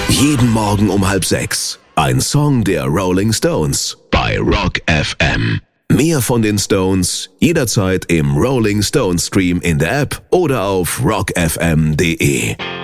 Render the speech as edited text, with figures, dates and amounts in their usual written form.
Jeden Morgen um 5:30. Ein Song der Rolling Stones bei Rock FM. Mehr von den Stones jederzeit im Rolling Stones Stream in der App oder auf rockfm.de.